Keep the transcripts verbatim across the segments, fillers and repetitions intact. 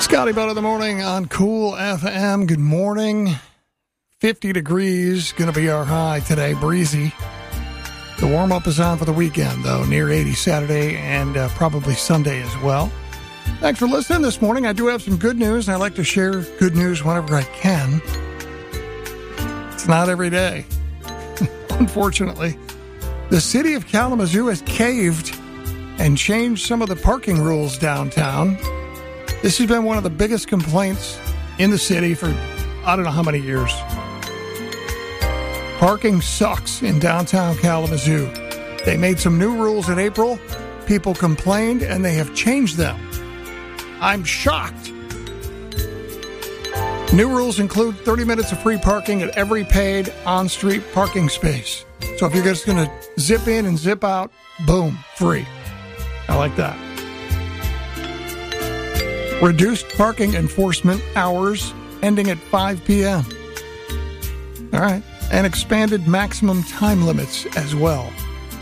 Scotty Bud of the morning on Cool F M. Good morning. fifty degrees, going to be our high today, breezy. The warm-up is on for the weekend, though, near eighty Saturday and uh, probably Sunday as well. Thanks for listening this morning. I do have some good news, and I like to share good news whenever I can. It's not every day, unfortunately. The city of Kalamazoo has caved and changed some of the parking rules downtown. This has been one of the biggest complaints in the city for I don't know how many years. Parking sucks in downtown Kalamazoo. They made some new rules in April. People complained, and they have changed them. I'm shocked. New rules include thirty minutes of free parking at every paid on-street parking space. So if you're just going to zip in and zip out, boom, free. I like that. Reduced parking enforcement hours ending at five p.m. All right. And expanded maximum time limits as well.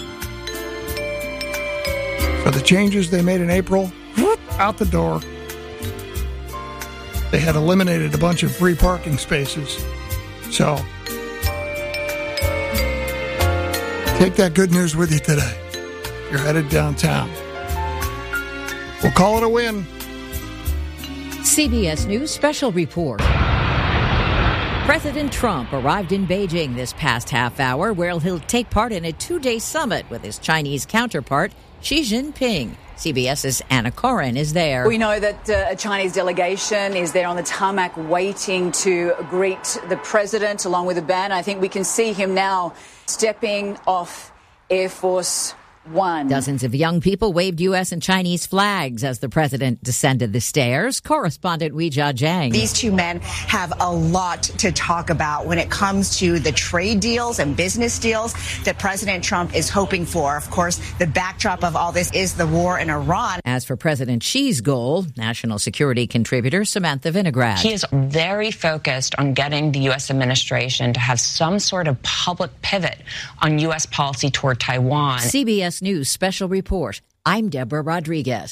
So the changes they made in April, whoop, out the door. They had eliminated a bunch of free parking spaces. So take that good news with you today. You're headed downtown. We'll call it a win. C B S News Special Report. President Trump arrived in Beijing this past half hour, where he'll take part in a two-day summit with his Chinese counterpart, Xi Jinping. CBS's Anna Corin is there. We know that uh, a Chinese delegation is there on the tarmac waiting to greet the president along with a band. I think we can see him now stepping off Air Force One. Dozens of young people waved U S and Chinese flags as the president descended the stairs. Correspondent Weijia Jiang. These two men have a lot to talk about when it comes to the trade deals and business deals that President Trump is hoping for. Of course, the backdrop of all this is the war in Iran. As for President Xi's goal, national security contributor Samantha Vinograd. He is very focused on getting the U S administration to have some sort of public pivot on U S policy toward Taiwan. C B S News Special Report. I'm Deborah Rodriguez.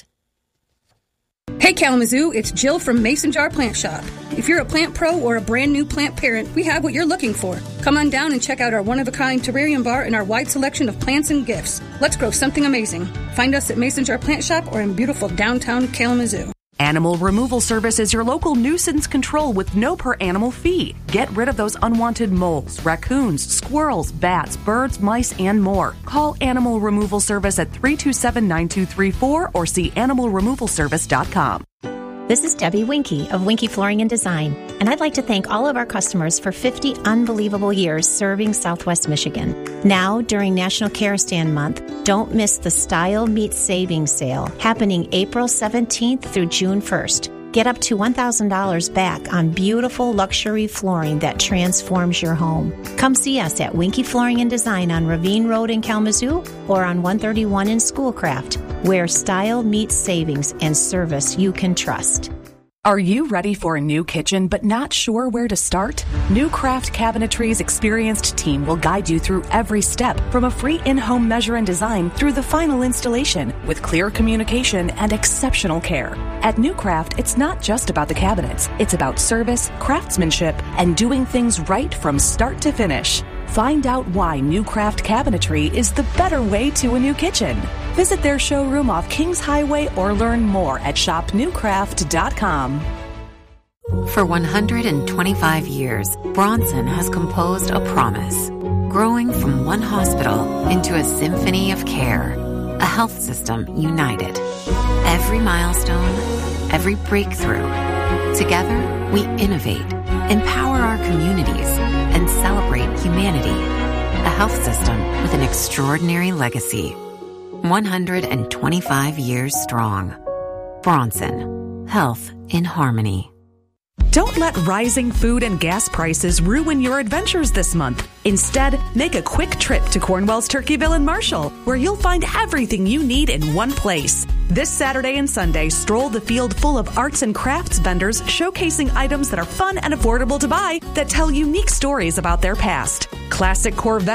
Hey Kalamazoo, it's Jill from Mason Jar Plant Shop. If you're a plant pro or a brand new plant parent, we have what you're looking for. Come on down and check out our one-of-a-kind terrarium bar and our wide selection of plants and gifts. Let's grow something amazing. Find us at Mason Jar Plant Shop or in beautiful downtown Kalamazoo. Animal Removal Service is your local nuisance control with no per animal fee. Get rid of those unwanted moles, raccoons, squirrels, bats, birds, mice, and more. Call Animal Removal Service at three two seven, nine two three four or see animal removal service dot com. This is Debbie Winkie of Winkie Flooring and Design, and I'd like to thank all of our customers for fifty unbelievable years serving Southwest Michigan. Now, during National Care Stand Month, don't miss the Style Meets Savings Sale happening April seventeenth through June first. Get up to one thousand dollars back on beautiful luxury flooring that transforms your home. Come see us at Winkie Flooring and Design on Ravine Road in Kalamazoo or on one thirty-one in Schoolcraft, where style meets savings and service you can trust. Are you ready for a new kitchen but not sure where to start? New Craft Cabinetry's experienced team will guide you through every step, from a free in-home measure and design through the final installation, with clear communication and exceptional care. At New Craft, it's not just about the cabinets. It's about service, craftsmanship, and doing things right from start to finish. Find out why New Craft Cabinetry is the better way to a new kitchen. Visit their showroom off Kings Highway or learn more at shop new craft dot com. For one hundred twenty-five years, Bronson has composed a promise, growing from one hospital into a symphony of care, a health system united. Every milestone, every breakthrough. Together, we innovate, empower our communities, and celebrate humanity. A health system with an extraordinary legacy. one hundred twenty-five years strong. Bronson. Health in harmony. Don't let rising food and gas prices ruin your adventures this month. Instead, make a quick trip to Cornwell's Turkeyville and Marshall, where you'll find everything you need in one place. This Saturday and Sunday, stroll the field full of arts and crafts vendors showcasing items that are fun and affordable to buy that tell unique stories about their past. Classic Corvette